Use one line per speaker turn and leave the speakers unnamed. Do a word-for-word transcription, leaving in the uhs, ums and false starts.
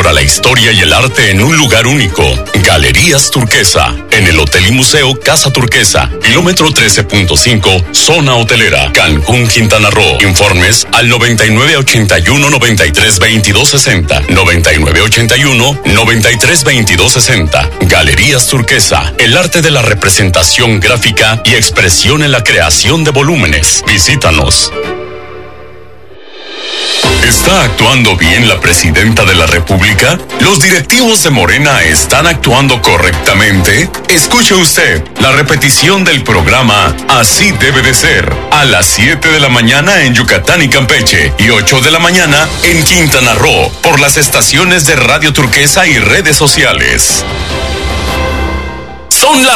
conmemora la historia y el arte en un lugar único. Galerías Turquesa, en el Hotel y Museo Casa Turquesa, kilómetro trece punto cinco, zona hotelera, Cancún, Quintana Roo. Informes al noventa y nueve ochenta y uno noventa y tres veintidós sesenta, noventa y nueve ochenta y uno noventa y tres veintidós sesenta. Galerías Turquesa, el arte de la representación gráfica y expresión en la creación de volúmenes. Visítanos. ¿Está actuando bien la presidenta de la República? ¿Los directivos de Morena están actuando correctamente? Escuche usted la repetición del programa Así debe de ser, a las siete de la mañana en Yucatán y Campeche y ocho de la mañana en Quintana Roo, por las estaciones de Radio Turquesa y redes sociales. Son las